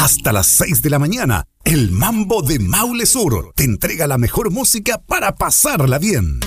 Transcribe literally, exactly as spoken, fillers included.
hasta las seis de la mañana. El Mambo de Maule Sur te entrega la mejor música para pasarla bien.